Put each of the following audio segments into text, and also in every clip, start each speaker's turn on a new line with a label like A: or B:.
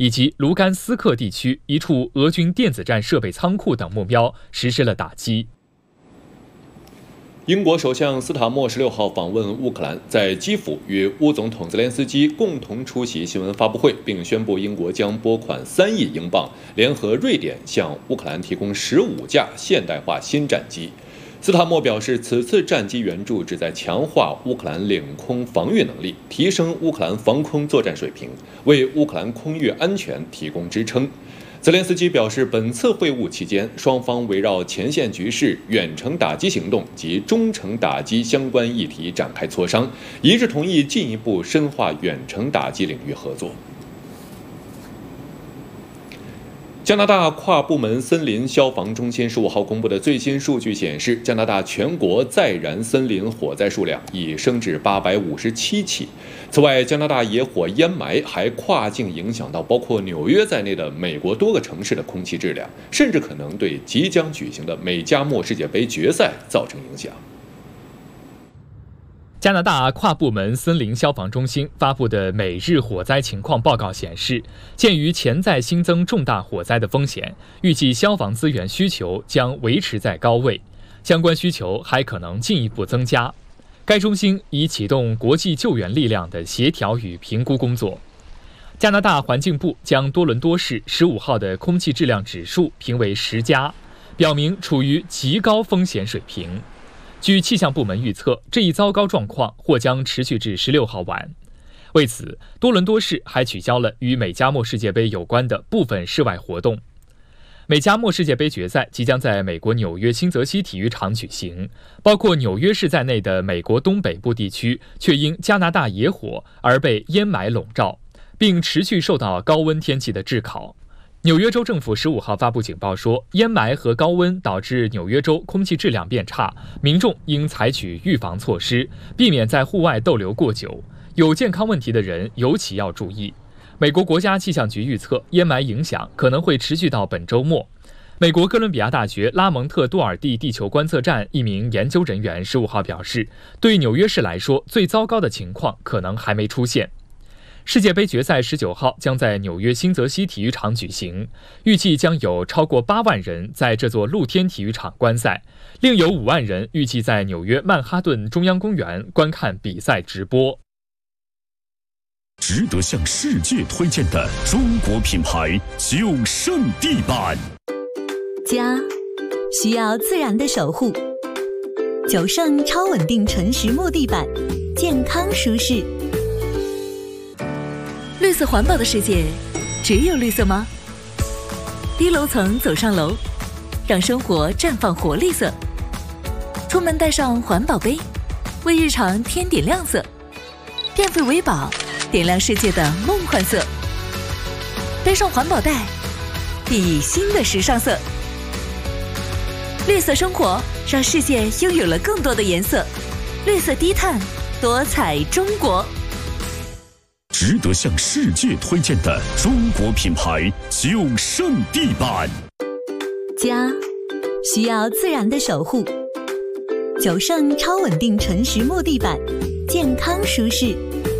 A: 以及卢甘斯克地区一处俄军电子战设备仓库等目标实施了打击。
B: 英国首相斯塔默16号访问乌克兰，在基辅与乌总统泽连斯基共同出席新闻发布会，并宣布英国将拨款3亿英镑，联合瑞典向乌克兰提供15架现代化新战机。斯塔默表示，此次战机援助旨在强化乌克兰领空防御能力，提升乌克兰防空作战水平，为乌克兰空域安全提供支撑。泽连斯基表示，本次会晤期间，双方围绕前线局势、远程打击行动及中程打击相关议题展开磋商，一致同意进一步深化远程打击领域合作。加拿大跨部门森林消防中心15号公布的最新数据显示，加拿大全国在燃森林火灾数量已升至857起。此外，加拿大野火烟霾还跨境影响到包括纽约在内的美国多个城市的空气质量，甚至可能对即将举行的美加墨世界杯决赛造成影响。
A: 加拿大跨部门森林消防中心发布的每日火灾情况报告显示，鉴于潜在新增重大火灾的风险，预计消防资源需求将维持在高位，相关需求还可能进一步增加。该中心已启动国际救援力量的协调与评估工作。加拿大环境部将多伦多市15号的空气质量指数评为10加，表明处于极高风险水平。据气象部门预测，这一糟糕状况或将持续至16号晚。为此，多伦多市还取消了与美加墨世界杯有关的部分室外活动。美加墨世界杯决赛即将在美国纽约新泽西体育场举行，包括纽约市在内的美国东北部地区却因加拿大野火而被烟霾笼罩，并持续受到高温天气的炙烤。纽约州政府15号发布警报说，烟霾和高温导致纽约州空气质量变差，民众应采取预防措施，避免在户外逗留过久。有健康问题的人尤其要注意。美国国家气象局预测，烟霾影响可能会持续到本周末。美国哥伦比亚大学拉蒙特多尔蒂地球观测站一名研究人员15号表示，对纽约市来说，最糟糕的情况可能还没出现。世界杯决赛19号将在纽约新泽西体育场举行，预计将有超过8万人在这座露天体育场观赛，另有5万人预计在纽约曼哈顿中央公园观看比赛直播。
C: 值得向世界推荐的中国品牌九胜地板，
D: 家需要自然的守护，九胜超稳定纯实木地板，健康舒适。绿色环保的世界，只有绿色吗？低楼层走上楼，让生活绽放活力色。出门带上环保杯，为日常添点亮色。变废为宝，点亮世界的梦幻色。背上环保袋，熠熠新的时尚色。绿色生活，让世界拥有了更多的颜色。绿色低碳，多彩中国。
C: 值得向世界推荐的中国品牌九胜地板，
D: 家需要自然的守护，九胜超稳定纯实木地板，健康舒适。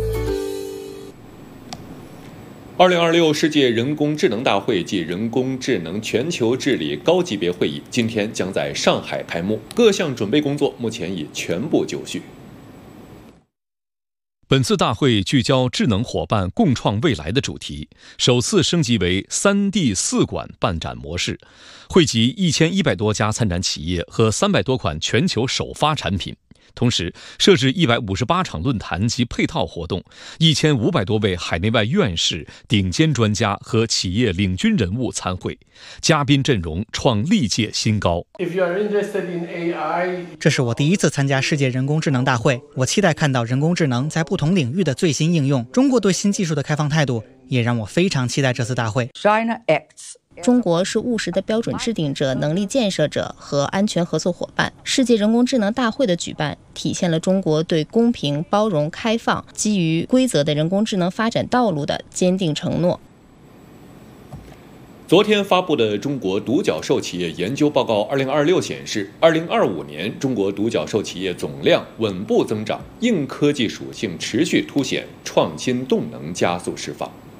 B: 2026世界人工智能大会暨人工智能全球治理高级别会议今天将在上海开幕，各项准备工作目前已全部就绪。
E: 本次大会聚焦智能伙伴共创未来的主题，首次升级为3D 4馆办展模式，汇集1100多家参展企业和300多款全球首发产品。同时设置158场论坛及配套活动，1500多位海内外院士、顶尖专家和企业领军人物参会，嘉宾阵容创历届新高。
F: 这是我第一次参加世界人工智能大会，我期待看到人工智能在不同领域的最新应用。中国对新技术的开放态度也让我非常期待这次大会。
G: 中国是务实的标准制定者、能力建设者和安全合作伙伴。世界人工智能大会的举办，体现了中国对公平、包容、开放、基于规则的人工智能发展道路的坚定承诺。
B: 昨天发布的中国独角兽企业研究报告2026显示，2025年中国独角兽企业总量稳步增长，硬科技属性持续凸显，创新动能加速释放。